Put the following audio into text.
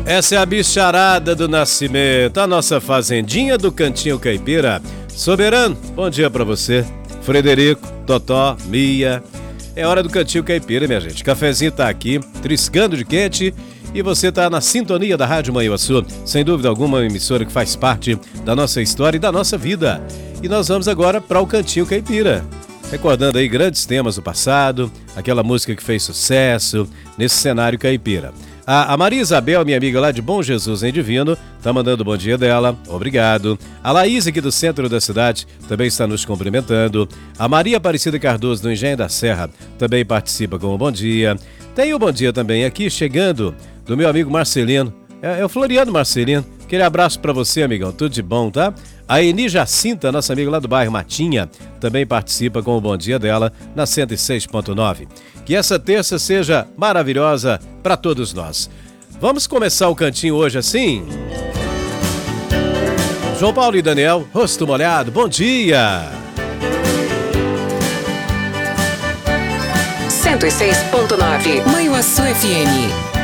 Essa é a bicharada do Nascimento, a nossa fazendinha do Cantinho Caipira. Soberano, bom dia pra você. Frederico, Totó, Mia. É hora do Cantinho Caipira, minha gente. Cafezinho tá aqui, triscando de quente. E você tá na sintonia da Rádio Manhuaçu. Sem dúvida alguma, uma emissora que faz parte da nossa história e da nossa vida. E nós vamos agora para o Cantinho Caipira. Recordando aí grandes temas do passado, aquela música que fez sucesso nesse cenário caipira. A Maria Isabel, minha amiga lá de Bom Jesus em Divino, tá mandando o bom dia dela, obrigado. A Laís aqui do centro da cidade também está nos cumprimentando. A Maria Aparecida Cardoso do Engenho da Serra também participa com o bom dia. Tem o bom dia também aqui chegando do meu amigo Marcelino, é o Floriano Marcelino. Aquele abraço pra você, amigão, tudo de bom, tá? A Eni Jacinta, nossa amiga lá do bairro Matinha, também participa com o bom dia dela na 106.9. Que essa terça seja maravilhosa para todos nós. Vamos começar o cantinho hoje assim? João Paulo e Daniel, rosto molhado, bom dia! 106.9 Manhuaçu FM.